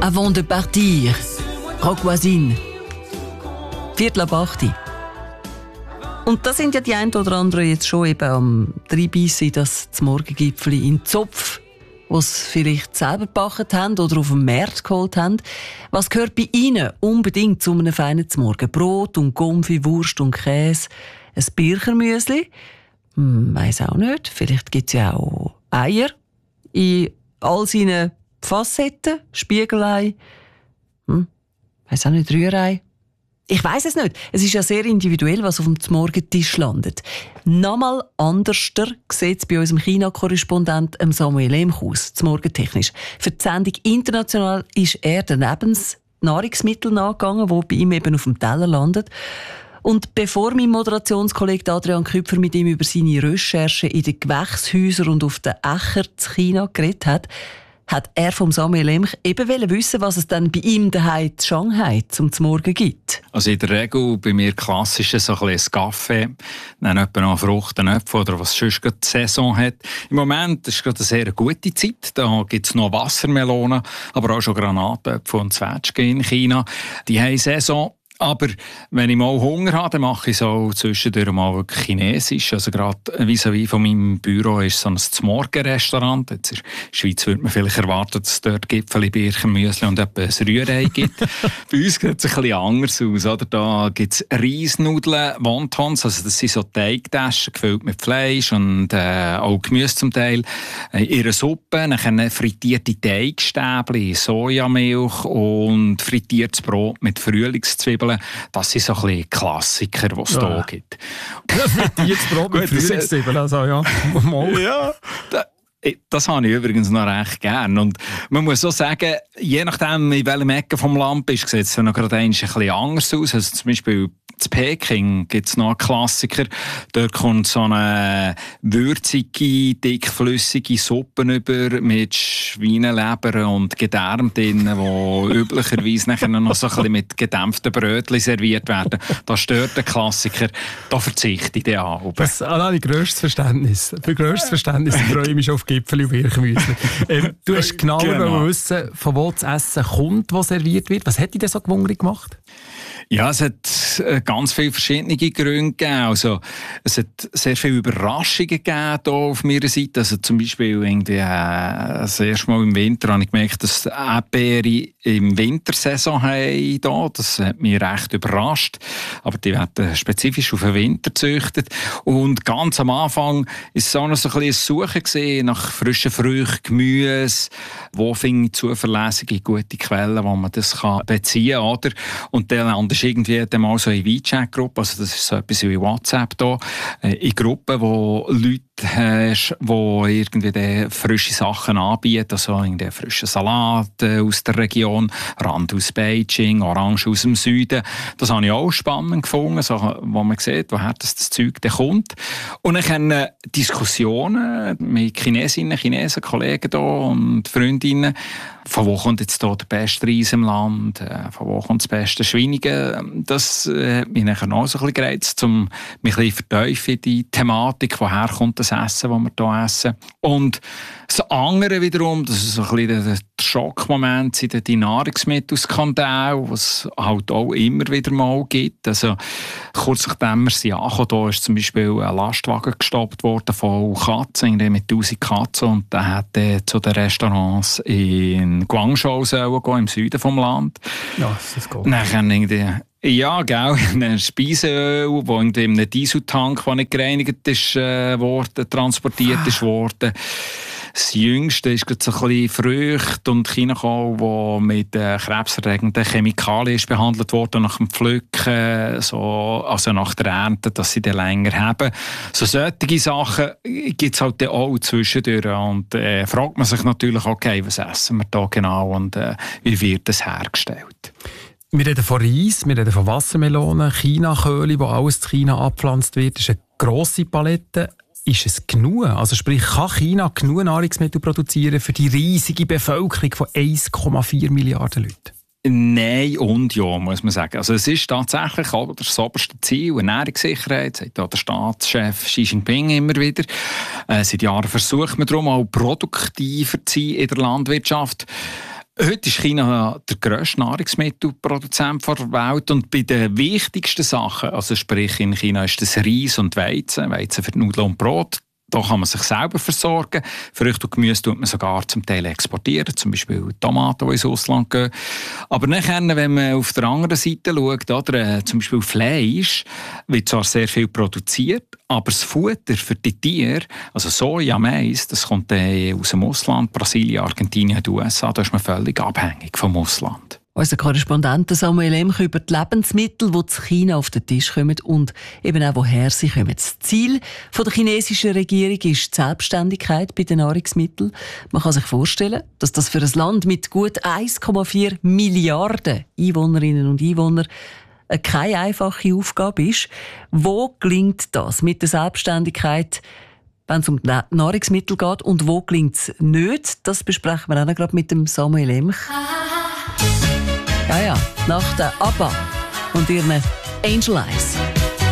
Avant de partir. Rock Voisine. 7:45. Und da sind ja die einen oder anderen jetzt schon eben am Reinbeissen, dass das Morgengipfeli in Zopf, was sie vielleicht selber gebacken haben oder auf dem Markt geholt haben. Was gehört bei Ihnen unbedingt zu einem feinen Morgen? Brot und Gomfi, Wurst und Käse, ein Birchermüsli? Weiss auch nicht. Vielleicht gibt es ja auch Eier in all seinen Facetten, Spiegelei. Weiss auch nicht, Rührei. Ich weiss es nicht. Es ist ja sehr individuell, was auf dem Morgentisch landet. Nochmal anderster sieht es bei unserem China-Korrespondent Samuel Lemch aus, morgentechnisch. Für die Sendung «International» ist er daneben das Nahrungsmittel nachgegangen, das bei ihm eben auf dem Teller landet. Und bevor mein Moderationskollege Adrian Küpfer mit ihm über seine Recherchen in den Gewächshäusern und auf den Äckern in China geredet hat er vom Samuel Lemch eben wissen, was es dann bei ihm daheim in Shanghai zum Morgen gibt. Also in der Regel bei mir klassisch so ein Kaffee, dann etwa noch Frucht, Äpfel oder was sonst gerade die Saison hat. Im Moment ist gerade eine sehr gute Zeit. Da gibt es noch Wassermelonen, aber auch schon Granatäpfel und Zwetschgen in China. Die haben Saison. Aber wenn ich mal Hunger habe, dann mache ich so zwischendurch mal wirklich Chinesisch. Also gerade vis-à-vis von meinem Büro ist so ein Zmorgen-Restaurant. Jetzt in der Schweiz würde man vielleicht erwarten, dass es dort Gipfeli, Birchermüsli und etwas Rührei gibt. Bei uns sieht es ein bisschen anders aus. Oder? Da gibt es Reisnudeln, Wontons, also das sind so Teigtaschen gefüllt mit Fleisch und auch Gemüse zum Teil. Ihre Suppe, dann frittierte Teigstäbchen, Sojamilch und frittiertes Brot mit Frühlingszwiebeln. Das sind so ein bisschen Klassiker, die es hier gibt. Frittiertes Brot mit Frühlingszwiebeln, also ja. Ja, das habe ich übrigens noch recht gern. Und man muss auch sagen, je nachdem, in welchem Ecke vom Land bist, sieht es noch gerade ein bisschen anders aus. Also zum Beispiel in Peking gibt es noch einen Klassiker. Dort kommt so eine würzige, dickflüssige Suppe über mit Schweineleber und Gedärm drin, die üblicherweise nachher noch so ein bisschen mit gedämpften Brötchen serviert werden. Das stört den Klassiker. Da verzichte ich auch. Das habe ich grösstes Verständnis. Für grösstes Verständnis freue ich mich schon auf Gipfeli und Birchermüsli. Du hast genau wissen, von wo das Essen kommt, das serviert wird. Was hat dich denn so gewundert gemacht? Ja, es hat ganz viele verschiedene Gründe gegeben. Also, es hat sehr viele Überraschungen gegeben hier auf meiner Seite. Also zum Beispiel irgendwie, das erste Mal im Winter habe ich gemerkt, dass Erdbeere im Wintersaison haben hier. Das hat mich recht überrascht. Aber die werden spezifisch auf den Winter gezüchtet. Und ganz am Anfang ist es auch noch so ein bisschen ein Suchen gewesen nach frischen Früchten, Gemüse. Wo finde ich zuverlässige, gute Quellen, wo man das beziehen kann, oder? Und dann ist irgendwie mal so eine WeChat-Gruppe, also das ist so etwas wie WhatsApp da, in Gruppen, wo Leute hast, die irgendwie frische Sachen anbieten, also irgendwie frischen Salat aus der Region, Rand aus Beijing, Orange aus dem Süden. Das habe ich auch spannend gefunden, so, wo man sieht, woher das Zeug dann kommt. Und dann können Diskussionen mit Chinesinnen, Chinesen, Kollegen da und Freundinnen, von wo kommt jetzt hier der beste Reis im Land, von wo kommt das beste Schweinige. Das hat mich nachher noch so ein bisschen gereizt, um mich ein bisschen vertiefen in die Thematik, woher kommt das Essen, das wir hier essen. Und das andere wiederum, das ist so ein bisschen der Schockmoment, sind die Nahrungsmittelskandale, was es halt auch immer wieder mal gibt. Also, kurz nachdem wir sie angekommen, da ist zum Beispiel ein Lastwagen gestoppt worden von Katzen, mit 1000 Katzen, und der hat zu den Restaurants in Guangzhou gehen, im Süden vom Land. Ja, das geht. Dann irgendwie ja, gell. Ein Speiseöl, das in einem Dieseltank, der nicht gereinigt ist, transportiert ist worden. Das Jüngste ist so ein bisschen Früchte und Chinakohl, das mit krebserregenden Chemikalien ist behandelt worden nach dem Pflücken, also nach der Ernte, dass sie dann länger haben. So solche Sachen gibt es halt auch zwischendurch. Und fragt man sich natürlich, okay, was essen wir da genau und wie wird das hergestellt? Wir reden von Reis, wir reden von Wassermelonen, Chinaköhle, wo alles in China abgepflanzt wird. Das ist eine grosse Palette. Ist es genug? Also sprich, kann China genug Nahrungsmittel produzieren für die riesige Bevölkerung von 1,4 Milliarden Leuten? Nein und ja, muss man sagen. Also es ist tatsächlich auch das oberste Ziel, Ernährungssicherheit, sagt auch der Staatschef Xi Jinping immer wieder. Seit Jahren versucht man darum, auch produktiver zu sein in der Landwirtschaft. Heute ist China der grösste Nahrungsmittelproduzent der Welt und bei den wichtigsten Sachen, also sprich in China ist das Reis und Weizen für die Nudeln und Brot. Da kann man sich selber versorgen. Früchte und Gemüse tut man sogar zum Teil exportieren, zum Beispiel Tomaten, die ins Ausland gehen. Aber dann, wenn man auf der anderen Seite schaut, oder, zum Beispiel Fleisch, wird zwar sehr viel produziert, aber das Futter für die Tiere, also Soja, Mais, das kommt aus dem Ausland, Brasilien, Argentinien und USA, da ist man völlig abhängig vom Ausland. Unser Korrespondent Samuel Emch über die Lebensmittel, die zu China auf den Tisch kommen und eben auch, woher sie kommen. Das Ziel der chinesischen Regierung ist die Selbstständigkeit bei den Nahrungsmitteln. Man kann sich vorstellen, dass das für ein Land mit gut 1,4 Milliarden Einwohnerinnen und Einwohnern keine einfache Aufgabe ist. Wo gelingt das mit der Selbstständigkeit, wenn es um Nahrungsmittel geht, und wo gelingt es nicht? Das besprechen wir auch gerade mit dem Samuel Emch. Ja, nach der ABBA und ihren Angel Eyes.